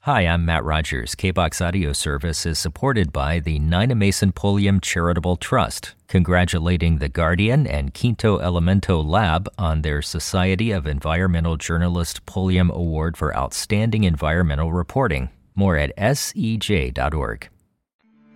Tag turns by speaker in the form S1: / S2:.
S1: Hi, I'm Matt Rogers. KBOX Audio Service is supported by the Nina Mason Pulliam Charitable Trust, congratulating The Guardian and Quinto Elemento Lab on their Society of Environmental Journalists Pulliam Award for Outstanding Environmental Reporting. More at sej.org.